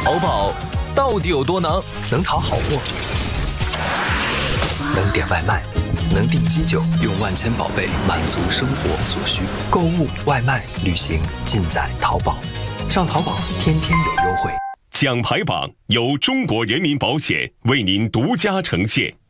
淘宝到底有多能？ 能淘好货，能点外卖，能订机酒，用万千宝贝满足生活所需。购物、外卖、旅行，尽在淘宝。上淘宝，天天有优惠。 奖牌榜由中国人民保险为您独家呈现。